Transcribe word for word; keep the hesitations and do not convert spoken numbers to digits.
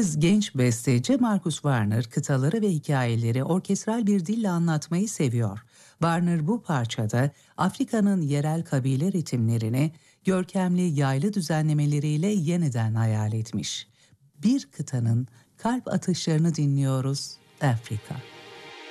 İngiliz genç besteci Marcus Warner kıtaları ve hikayeleri orkestral bir dille anlatmayı seviyor. Warner bu parçada Afrika'nın yerel kabile ritimlerini görkemli yaylı düzenlemeleriyle yeniden hayal etmiş. Bir kıtanın kalp atışlarını dinliyoruz, Afrika.